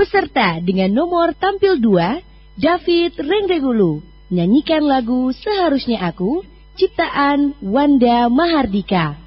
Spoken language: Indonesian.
Peserta dengan nomor tampil 2, David Renggregulu, nyanyikan lagu Seharusnya Aku, ciptaan Wanda Mahardika.